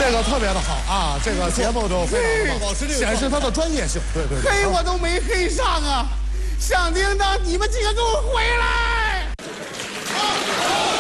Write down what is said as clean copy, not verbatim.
这个特别的好啊，这个节奏就非常的好，显示他的专业性。对对对， 黑我都没黑上啊！响叮当，你们几个给我回来！